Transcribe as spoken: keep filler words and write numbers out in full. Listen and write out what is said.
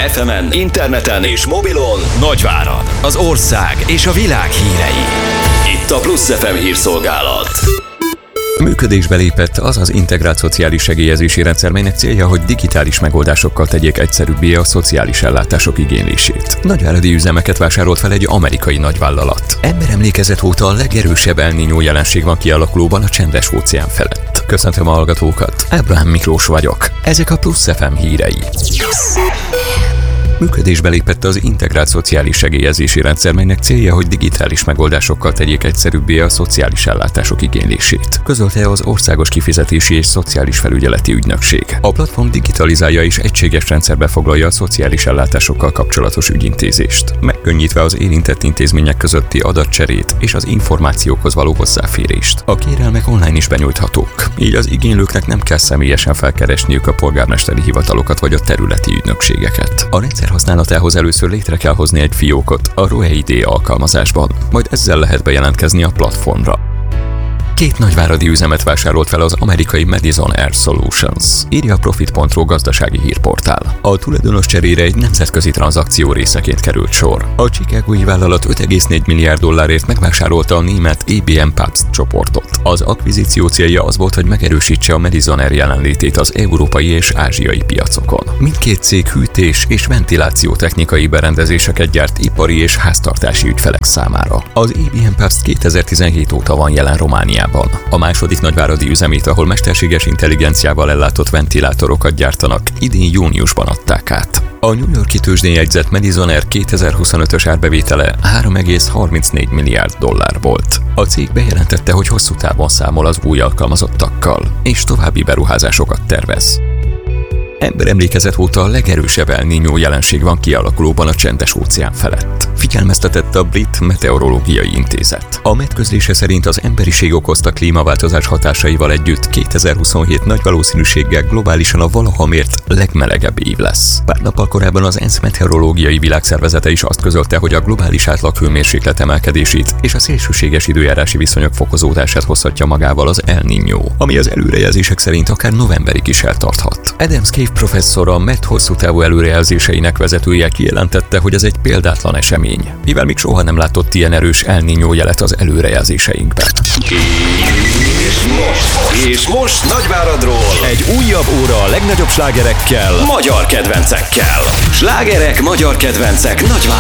ef emen, interneten és mobilon Nagyvárad, az ország és a világ hírei. Itt a Plusz ef em hírszolgálat. Működésbe lépett az az integrált szociális segélyezési rendszer, melynek célja, hogy digitális megoldásokkal tegyék egyszerűbbé a szociális ellátások igénylését. Nagyváradi üzemeket vásárolt fel egy amerikai nagyvállalat. Emberemlékezet óta a legerősebb El Niño jelenség van kialakulóban a Csendes-óceán felett. Köszöntöm a hallgatókat, Ábrahám Miklós vagyok. Ezek a Plusz ef em hírei. Működésbe lépett az integrált szociális segélyezési rendszer, melynek célja, hogy digitális megoldásokkal tegyék egyszerűbbé a szociális ellátások igénylését. Közölte az Országos Kifizetési és Szociális Felügyeleti Ügynökség. A platform digitalizálja és egységes rendszerbe foglalja a szociális ellátásokkal kapcsolatos ügyintézést, megkönnyítve az érintett intézmények közötti adatcserét és az információkhoz való hozzáférést. A kérelmek online is benyújthatók, így az igénylőknek nem kell személyesen felkeresniük a polgármesteri hivatalokat vagy a területi ügynökségeket. A rendszer használatához először létre kell hozni egy fiókot a RoeID alkalmazásban, majd ezzel lehet bejelentkezni a platformra. Két nagyváradi üzemet vásárolt fel az amerikai Madison Air Solutions, írja a Profit pont ru gazdasági hírportál. A tulajdonos cserére egy nemzetközi tranzakció részeként került sor. A chicagói vállalat öt egész négy milliárd dollárért megvásárolta a német á bé em Pabst csoportot. Az akvizíció célja az volt, hogy megerősítse a Madison Air jelenlétét az európai és ázsiai piacokon. Mindkét cég hűtés és ventiláció technikai berendezéseket gyárt ipari és háztartási ügyfelek számára. Az á bé em Pabst kétezer-tizenhét óta van jelen Romániában. A második nagyváradi üzemét, ahol mesterséges intelligenciával ellátott ventilátorokat gyártanak, idén júniusban adták át. A New York-i tőzsdén jegyzett Madison Air kétezer-huszonötös árbevétele három egész harmincnégy milliárd dollár volt. A cég bejelentette, hogy hosszú távon számol az új alkalmazottakkal, és további beruházásokat tervez. Emberemlékezet óta a legerősebb El Niño jelenség van kialakulóban a Csendes-óceán felett, figyelmeztetett a Brit Meteorológiai Intézet. A med közlése szerint az emberiség okozta klímaváltozás hatásaival együtt kétezer-huszonhét nagy valószínűséggel globálisan a valaha mért legmelegebb év lesz. Pár nappal korábban az ENSZ Meteorológiai Világszervezete is azt közölte, hogy a globális átlag hőmérséklet emelkedését és a szélsőséges időjárási viszonyok fokozódását hozhatja magával az El Niño, ami az előrejelzések szerint akár novemberig is eltarthat. Adam Scaife professzor, a med hosszú távú előrejelzéseinek vezetője kijelentette, hogy ez egy példátlan esemény, mivel még soha nem látott ilyen erős El Niño jelet az előrejelzéseinkben. És most, és most Nagyváradról egy újabb óra a legnagyobb slágerekkel, magyar kedvencekkel. Slágerek, magyar kedvencek Nagyvárad.